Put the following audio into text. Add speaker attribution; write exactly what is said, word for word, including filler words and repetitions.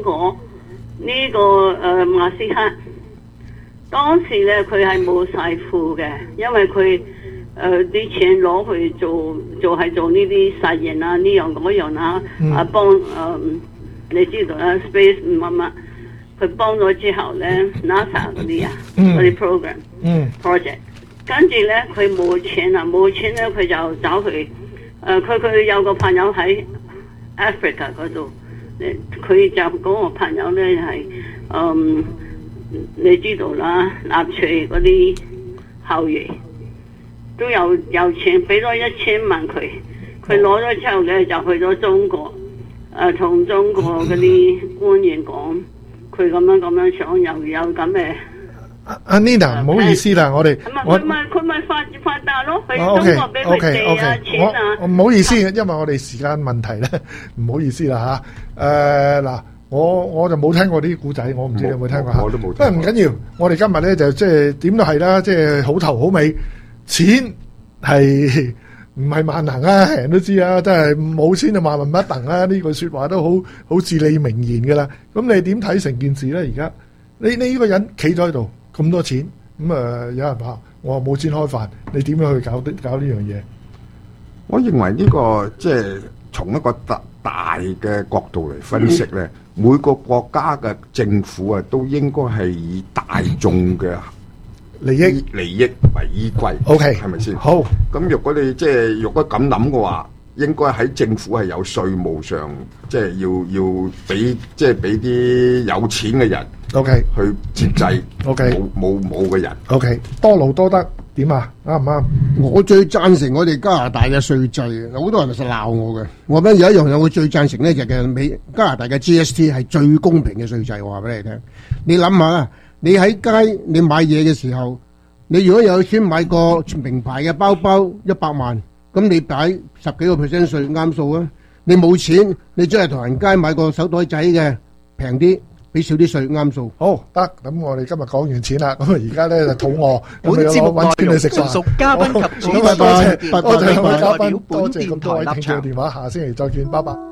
Speaker 1: 我呢、這個誒、呃、馬斯克當時咧，佢係冇晒庫嘅，因為佢誒啲錢攞去做做係做呢啲實驗啊，呢樣嗰樣啊，嗯、啊幫誒、呃、你知道啦 ，space 乜乜，佢幫咗之後咧 ，NASA 嗰啲啊，嗰啲 program、嗯、project， 跟住咧佢冇錢啊，冇錢咧佢就走去誒，佢、呃、佢有個朋友喺 Africa 嗰度。佢就嗰個朋友咧係，嗯，你知道啦，納粹嗰啲後裔都有有錢，俾咗一千萬佢，佢攞咗之後咧就去咗中國，誒、呃，同中國嗰啲官員講，佢咁樣咁樣想又有咁嘅。
Speaker 2: 阿 Nina 唔好意思啦，我哋
Speaker 1: 我唔係佢咪發發達咯，去中國俾佢借啊錢啊。
Speaker 2: 我唔好意思，因為我哋時間問題咧，唔好意思啦吓。誒嗱，我我就冇聽過啲古仔，我唔知你有冇聽過吓。
Speaker 3: 我都冇。不
Speaker 2: 過唔緊要，我哋今日咧就即係點都係啦，即係好頭好尾，錢係唔係萬能啊？人都知啊，真係冇錢就萬萬不能啊！呢句說話都好好至理名言噶啦。咁你點睇成件事咧？而家你你呢個人企咗喺度。咁多錢，咁、嗯、啊有人話我冇錢開飯，你點樣去搞啲搞呢樣嘢？
Speaker 3: 我認為呢、這個即係從一個大大嘅角度嚟分析咧，嗯、每個國家嘅政府啊，都應該係以大眾嘅
Speaker 2: 利益
Speaker 3: 利益為依歸。
Speaker 2: O K，
Speaker 3: 係咪先？
Speaker 2: 好。咁
Speaker 3: 如果你即係如果咁諗嘅話，應該喺政府係有稅務上，即係要要俾即係俾啲有錢嘅人。
Speaker 2: O K，
Speaker 3: 去節制。
Speaker 2: O K，
Speaker 3: 冇冇冇嘅人。
Speaker 2: O K， 多勞多得點啊？啱唔啱？
Speaker 4: 我最贊成我哋加拿大嘅稅制，好多人就鬧我嘅。我覺得有一樣嘢我最贊成咧，就係美加拿大嘅 G S T 係最公平嘅稅制。我話俾你聽，你諗下啦，你喺街你買嘢嘅時候，你如果有錢買個名牌嘅包包一百萬，咁你擺十幾個 percent 稅啱數啊？你冇錢，你真係同人街買個手袋仔嘅平啲。俾少啲稅啱數，
Speaker 2: 好得咁。我哋今日講完錢啦，咁啊而家咧就肚餓，
Speaker 5: 本節目內容純屬嘉賓及主持人，
Speaker 2: 多謝多謝各位嘉賓，
Speaker 5: 代表本電台立場。
Speaker 2: 多謝咁多位聽眾電話，下星期再見，拜拜。